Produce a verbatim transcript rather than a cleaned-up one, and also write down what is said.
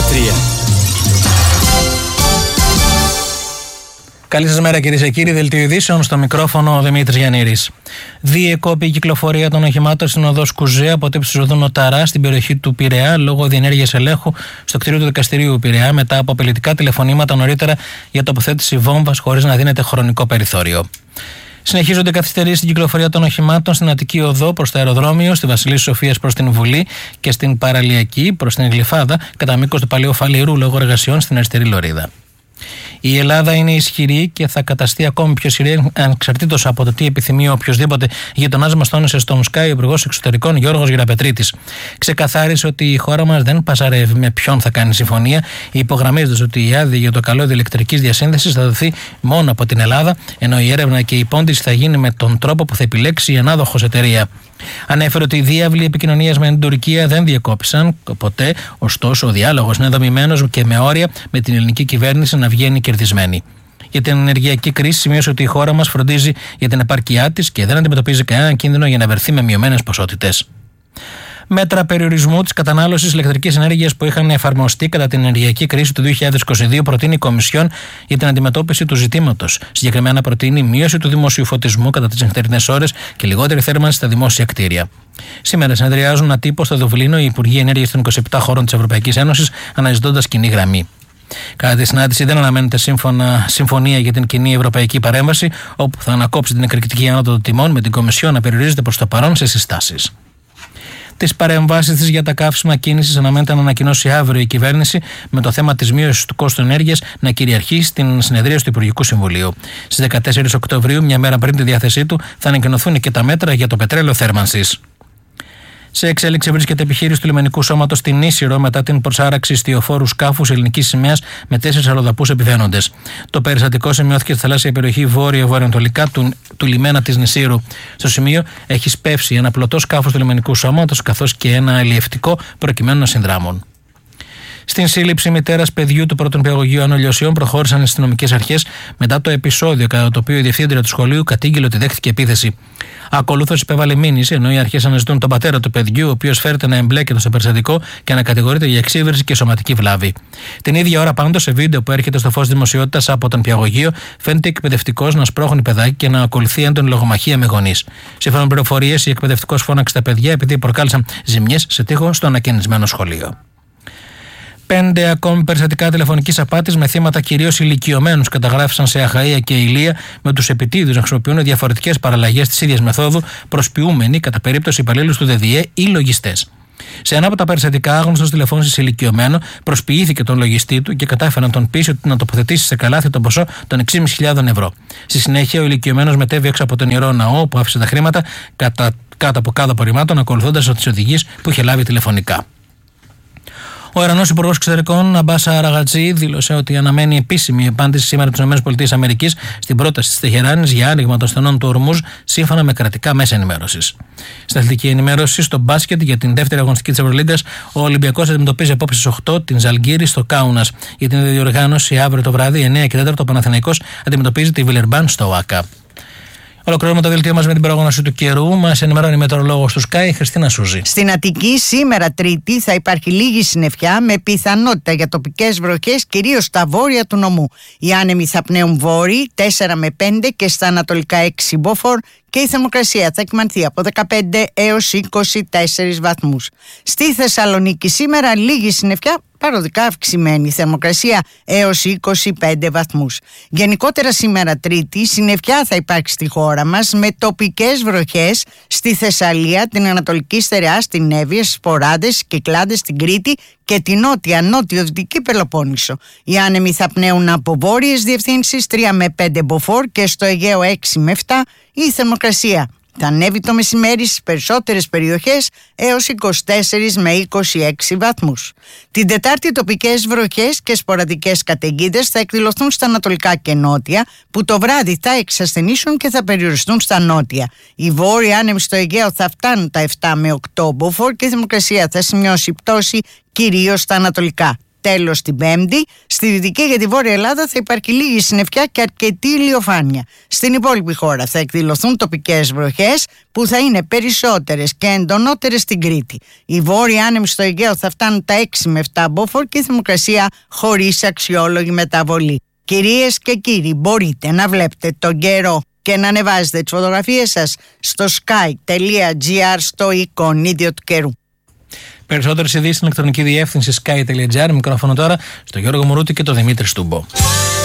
τρία. Καλή σας μέρα κυρίες και κύριοι, δελτίο ειδήσεων, στο μικρόφωνο ο Δημήτρης Γιαννήρης. Διεκόπη η κυκλοφορία των οχημάτων στην οδό Σκουζέ από τύψη οδού Νοταρά στην περιοχή του Πειραιά λόγω διενέργειας ελέγχου στο κτίριο του δικαστηρίου Πειραιά μετά από απειλητικά τηλεφωνήματα νωρίτερα για τοποθέτηση βόμβας χωρίς να δίνεται χρονικό περιθώριο. Συνεχίζονται καθυστερήσεις στην κυκλοφορία των οχημάτων στην Αττική Οδό προς το αεροδρόμιο, στη Βασιλής Σοφίας προς την Βουλή και στην Παραλιακή προς την Γλυφάδα κατά μήκος του Παλαιού Φαλήρου λόγω εργασιών στην αριστερή λωρίδα. Η Ελλάδα είναι ισχυρή και θα καταστεί ακόμη πιο ισχυρή ανεξαρτήτως από το τι επιθυμεί οποιοδήποτε γειτονάς μας, τόνισε στον Sky ο Υπουργός Εξωτερικών Γιώργος Γεραπετρίτης. Ξεκαθάρισε ότι η χώρα μας δεν πασαρεύει με ποιον θα κάνει συμφωνία, υπογραμμίζοντας ότι η άδεια για το καλώδιο ηλεκτρικής διασύνδεσης θα δοθεί μόνο από την Ελλάδα, ενώ η έρευνα και η πόντιση θα γίνει με τον τρόπο που θα επιλέξει η ανάδοχος εταιρεία. Ανέφερε ότι οι διάβλοι επικοινωνίας με την Τουρκία δεν διακόπησαν ποτέ, ωστόσο ο διάλογος είναι δομημένος και με όρια με την ελληνική κυβέρνηση να βγαίνει κερδισμένη. Για την ενεργειακή κρίση σημείωσε ότι η χώρα μας φροντίζει για την επάρκειά της και δεν αντιμετωπίζει κανέναν κίνδυνο για να βρεθεί με μειωμένες ποσότητες. Μέτρα περιορισμού της κατανάλωσης ηλεκτρικής ενέργειας που είχαν εφαρμοστεί κατά την ενεργειακή κρίση του δύο χιλιάδες είκοσι δύο προτείνει η Κομισιόν για την αντιμετώπιση του ζητήματος. Συγκεκριμένα προτείνει μείωση του δημοσίου φωτισμού κατά τις νυχτερινές ώρες και λιγότερη θέρμανση στα δημόσια κτίρια. Σήμερα συνεδριάζουν ατύπως στο Δουβλίνο οι Υπουργοί Ενέργειας των είκοσι επτά χωρών της Ευρωπαϊκής Ένωσης, αναζητώντας κοινή γραμμή. Κατά τη συνάντηση δεν αναμένεται σύμφωνα, συμφωνία για την κοινή ευρωπαϊκή παρέμβαση, όπου θα ανακόψει την εκρηκτική άνοδο των τιμών, με την Κομισιόν να περιορίζεται προς το παρόν σε συστάσεις. Τις παρεμβάσεις της για τα καύσιμα κίνησης αναμένεται να ανακοινώσει αύριο η κυβέρνηση, με το θέμα της μείωσης του κόστου ενέργειας να κυριαρχεί στην συνεδρίαση του Υπουργικού Συμβουλίου. Στις δεκατέσσερις Οκτωβρίου, μια μέρα πριν τη διάθεσή του, θα ανακοινωθούν και τα μέτρα για το πετρέλαιο θέρμανσης. Σε εξέλιξη βρίσκεται επιχείρηση του λιμενικού σώματος στην Ίσυρο μετά την προσάραξη ιστιοφόρου σκάφους ελληνικής σημαίας με τέσσερις αλλοδαπούς επιβαίνοντες. Το περιστατικό σημειώθηκε στη θαλάσσια περιοχή βόρειο-βορειοανατολικά του, του λιμένα της Νησύρου. Στο σημείο έχει σπεύσει ένα πλωτό σκάφος του λιμενικού σώματος καθώς και ένα αλλιευτικό προκειμένου να συνδράμουν. Στην σύλληψη μητέρας παιδιού του πρώτου νηπιαγωγείου Άνω Λιωσιών προχώρησαν οι αστυνομικές αρχές μετά το επεισόδιο κατά το οποίο η διευθύντρια του σχολείου κατήγγειλε ότι δέχτηκε επίθεση. Ακολούθως υπέβαλε μήνυση, ενώ οι αρχές αναζητούν τον πατέρα του παιδιού, ο οποίος φέρεται να εμπλέκεται στο περιστατικό και να κατηγορείται για εξύβριση και σωματική βλάβη. Την ίδια ώρα, πάντως, σε βίντεο που έρχεται στο φως δημοσιότητας από τον νηπιαγωγείο, φαίνεται εκπαιδευτικός να σπρώχνει παιδάκι και να ακολουθεί έντονη λογομαχία με γονείς. Σύμφωνα με πληροφορίες, η εκπαιδευτικός φώναξε τα παιδιά επειδή προκάλεσαν ζημιές σε τοίχο στο ανακαινισμένο σχολείο. Πέντε ακόμη περιστατικά τηλεφωνικής απάτης με θύματα κυρίως ηλικιωμένους καταγράφησαν σε Αχαΐα και Ηλία, με τους επιτίδιους να χρησιμοποιούν διαφορετικές παραλλαγές της ίδιας μεθόδου, προσποιούμενοι κατά περίπτωση υπαλλήλους του ΔΔΕ ή λογιστές. Σε ένα από τα περιστατικά, άγνωστος τηλεφώνησε σε ηλικιωμένο, προσποιήθηκε τον λογιστή του και κατάφερε να τον πείσει να τοποθετήσει σε καλάθι το ποσό των έξι χιλιάδες πεντακόσια ευρώ. Στη συνέχεια, ο ηλικιωμένος μετέβη έξω από τον Ιερό Ναό, όπου άφησε τα χρήματα κατά, κάτω από κάδο απορριμμάτων, ακολουθώντας τις οδηγίες που είχε λάβει τηλεφωνικά. Ο Ιρανός Υπουργός Εξωτερικών Αμπάς Αραγατζή δήλωσε ότι αναμένει επίσημη απάντηση σήμερα από τις ΗΠΑ στην πρόταση της Τεχεράνης για άνοιγμα των στενών του Ορμούζ, σύμφωνα με κρατικά μέσα ενημέρωσης. Στην αθλητική ενημέρωση, στο μπάσκετ για την δεύτερη αγωνιστική της Ευρωλίγκας, ο Ολυμπιακός αντιμετωπίζει απόψε στις οκτώ την Ζαλγκύρη στο Κάουνας. Για την διοργάνωση αύριο το βράδυ, εννιά και τέσσερα, ο Παναθηναϊκός αντιμετωπίζει τη Βιλερμπάν στο ΟΑΚΑ. Ολοκληρώνουμε το δελτίο μας με την πρόγνωση του καιρού. Μας ενημερώνει η μετεωρολόγος του Sky, Χριστίνα Σούζη. Στην Αττική, σήμερα Τρίτη, θα υπάρχει λίγη συννεφιά με πιθανότητα για τοπικές βροχές, κυρίως στα βόρεια του νομού. Οι άνεμοι θα πνέουν βόρειοι τέσσερα με πέντε και στα ανατολικά έξι μποφόρ και η θερμοκρασία θα κυμανθεί από δεκαπέντε έως είκοσι τέσσερις βαθμούς. Στη Θεσσαλονίκη σήμερα λίγη συννεφιά, παροδικά αυξημένη θερμοκρασία έως είκοσι πέντε βαθμούς. Γενικότερα σήμερα Τρίτη, συννεφιά θα υπάρξει στη χώρα μας με τοπικές βροχές στη Θεσσαλία, την Ανατολική Στερεά, στην Εύβοια, στις Ποράδες, Κυκλάδες, στην Κρήτη και την νότια νότιο-δυτική Πελοπόννησο. Οι άνεμοι θα πνέουν από βόρειες διευθύνσεις τρία με πέντε μποφόρ και στο Αιγαίο έξι με επτά. Η θερμοκρασία θα ανέβει το μεσημέρι στις περισσότερες περιοχές έως είκοσι τέσσερα με είκοσι έξι βαθμούς. Την Τετάρτη τοπικές βροχές και σποραδικές καταιγίδες θα εκδηλωθούν στα ανατολικά και νότια, που το βράδυ θα εξασθενήσουν και θα περιοριστούν στα νότια. Οι βόρειοι άνεμοι στο Αιγαίο θα φτάνουν τα επτά με οκτώ μποφόρ και η θερμοκρασία θα σημειώσει πτώση κυρίως στα ανατολικά. τέλος την Πέμπτη. Στη δυτική και τη βόρεια Ελλάδα θα υπάρχει λίγη συννεφιά και αρκετή ηλιοφάνεια. Στην υπόλοιπη χώρα θα εκδηλωθούν τοπικές βροχές που θα είναι περισσότερες και εντονότερες στην Κρήτη. Οι βόρειοι άνεμοι στο Αιγαίο θα φτάνουν τα έξι με επτά μποφόρ και η θερμοκρασία χωρίς αξιόλογη μεταβολή. Κυρίες και κύριοι, μπορείτε να βλέπετε τον καιρό και να ανεβάζετε τις φωτογραφίες σας στο sky.gr στο εικονίδιο του καιρού. Περισσότερες ειδήσεις στην ηλεκτρονική διεύθυνση sky.gr. Μικρόφωνο τώρα στο Γιώργο Μουρούτη και το Δημήτρη Στούμπο.